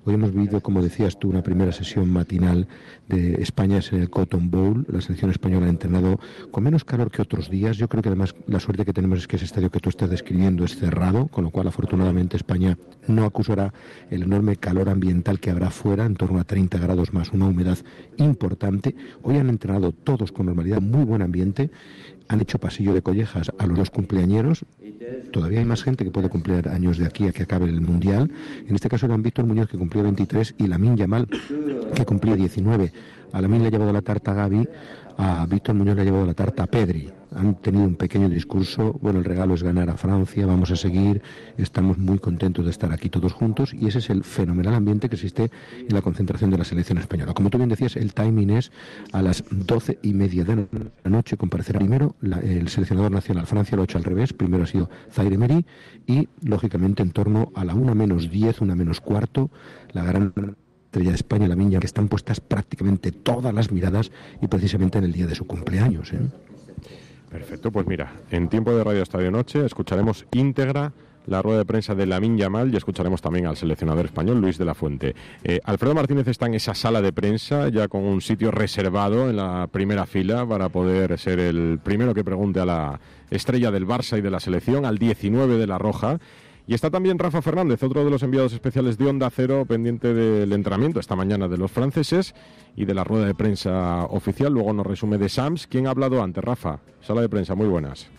Hoy hemos vivido, como decías tú, una primera sesión matinal de España en el Cotton Bowl. La selección española ha entrenado con menos calor que otros días. Yo creo que además la suerte que tenemos es que ese estadio que tú estás describiendo es cerrado, con lo cual afortunadamente España no acusará el enorme calor ambiental que habrá fuera, en torno a 30 grados más una humedad importante. Hoy han entrenado todos con normalidad, muy buen ambiente. Han hecho pasillo de collejas a los dos cumpleañeros. Todavía hay más gente que puede cumplir años de aquí a que acabe el Mundial. En este caso eran Víctor Muñoz, que cumplía 23, y Lamine Yamal, que cumplía 19. A Lamine le ha llevado la tarta a Gavi, a Víctor Muñoz le ha llevado la tarta a Pedri. Han tenido un pequeño discurso. Bueno, el regalo es ganar a Francia, vamos a seguir, estamos muy contentos de estar aquí todos juntos, y ese es el fenomenal ambiente que existe en la concentración de la selección española. Como tú bien decías, el timing es a las 12:30 de la noche. Comparecerá primero el seleccionador nacional. Francia lo ha hecho al revés, primero ha sido Zaire Emery, y lógicamente en torno a la 1:10, 1:15, la gran estrella de España, Lamine Yamal, que están puestas prácticamente todas las miradas, y precisamente en el día de su cumpleaños. Perfecto, pues mira, en tiempo de Radio Estadio Noche escucharemos íntegra la rueda de prensa de Lamine Yamal y escucharemos también al seleccionador español, Luis de la Fuente. Alfredo Martínez está en esa sala de prensa, ya con un sitio reservado en la primera fila para poder ser el primero que pregunte a la estrella del Barça y de la selección, al 19 de la Roja. Y está también Rafa Fernández, otro de los enviados especiales de Onda Cero, pendiente del entrenamiento esta mañana de los franceses y de la rueda de prensa oficial. Luego nos resume de Sams. ¿Quién ha hablado antes, Rafa? Sala de prensa, muy buenas.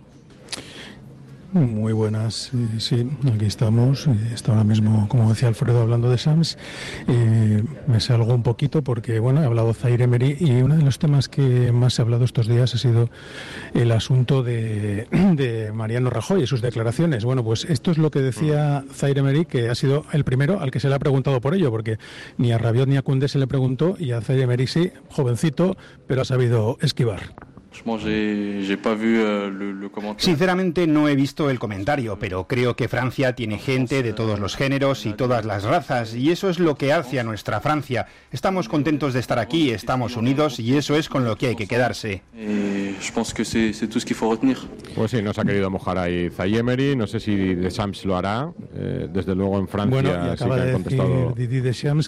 Muy buenas, sí, aquí estamos. Está ahora mismo, como decía Alfredo, hablando de Sams. Me salgo un poquito porque, bueno, he hablado Zaire Emery, y uno de los temas que más se ha hablado estos días ha sido el asunto de Mariano Rajoy y sus declaraciones. Bueno, pues esto es lo que decía Zaire Emery, que ha sido el primero al que se le ha preguntado por ello, porque ni a Rabiot ni a Koundé se le preguntó, y a Zaire Emery sí, jovencito, pero ha sabido esquivar. Sinceramente no he visto el comentario, pero creo que Francia tiene gente de todos los géneros y todas las razas, y eso es lo que hace a nuestra Francia. Estamos contentos de estar aquí, estamos unidos, y eso es con lo que hay que quedarse. Pues sí, nos ha querido mojar ahí Zaire Emery, no sé si Deschamps lo hará, desde luego en Francia. Bueno, y acaba sí que de decir Didier Deschamps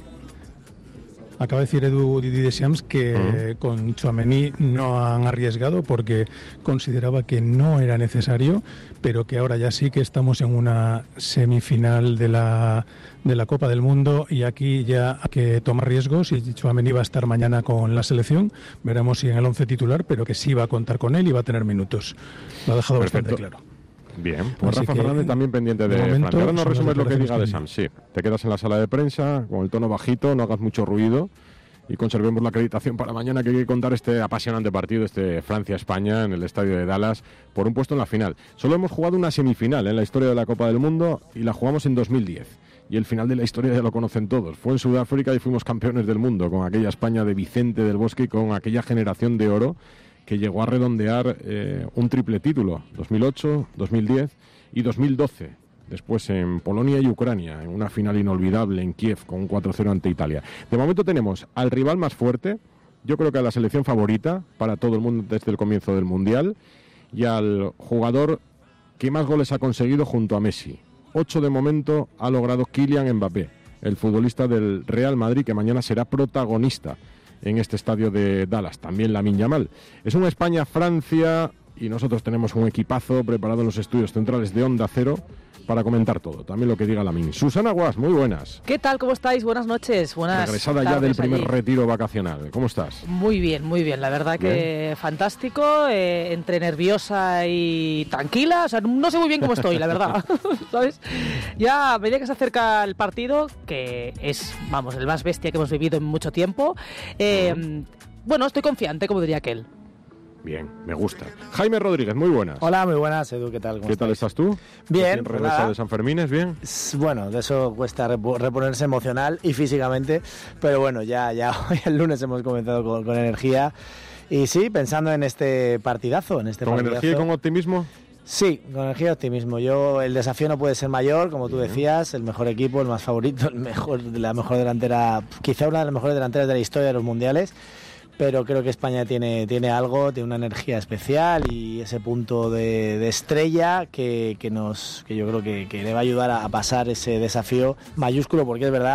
Acaba de decir Didier Deschamps que con Tchouaméni no han arriesgado porque consideraba que no era necesario, pero que ahora ya sí que estamos en una semifinal de la Copa del Mundo, y aquí ya hay que tomar riesgos, y Tchouaméni va a estar mañana con la selección. Veremos si en el 11 titular, pero que sí va a contar con él y va a tener minutos. Lo ha dejado bastante claro. Bien, pues Rafa Fernández también pendiente de Francia. Ahora nos resumes lo que diga de Sams. Sí, te quedas en la sala de prensa con el tono bajito, no hagas mucho ruido y conservemos la acreditación para mañana, que hay que contar este apasionante partido, este Francia-España en el estadio de Dallas, por un puesto en la final. Solo hemos jugado una semifinal en la historia de la Copa del Mundo, y la jugamos en 2010. Y el final de la historia ya lo conocen todos. Fue en Sudáfrica y fuimos campeones del mundo, con aquella España de Vicente del Bosque y con aquella generación de oro que llegó a redondear un triple título, 2008, 2010 y 2012, después en Polonia y Ucrania, en una final inolvidable en Kiev con un 4-0 ante Italia. De momento tenemos al rival más fuerte, yo creo que a la selección favorita para todo el mundo desde el comienzo del Mundial, y al jugador que más goles ha conseguido junto a Messi. 8 de momento ha logrado Kylian Mbappé, el futbolista del Real Madrid, que mañana será protagonista en este estadio de Dallas. También Lamine Yamal. Es una España-Francia, y nosotros tenemos un equipazo preparado en los estudios centrales de Onda Cero para comentar todo, también lo que diga Lamine. Susana Guas, muy buenas. ¿Qué tal? ¿Cómo estáis? Buenas noches. Buenas Regresada ya del primer retiro vacacional. ¿Cómo estás? Muy bien, la verdad que fantástico, entre nerviosa y tranquila, o sea, no sé muy bien cómo estoy, la verdad, ¿sabes? Ya a medida que se acerca el partido, que es, vamos, el más bestia que hemos vivido en mucho tiempo, bueno, estoy confiante, como diría aquel. Bien, me gusta. Jaime Rodríguez, muy buenas. Hola, muy buenas, Edu, ¿qué tal? ¿Qué tal estás tú? Bien. ¿Regresado de San Fermín, bien? Bueno, de eso cuesta reponerse emocional y físicamente, pero bueno, ya hoy el lunes hemos comenzado con energía, y sí, pensando en este partidazo, ¿Con energía y con optimismo? Sí, con energía y optimismo. El desafío no puede ser mayor, como tú decías, el mejor equipo, el más favorito, la mejor delantera, quizá una de las mejores delanteras de la historia de los mundiales. Pero creo que España tiene algo, tiene una energía especial y ese punto de estrella que yo creo que le va a ayudar a pasar ese desafío mayúsculo, porque es verdad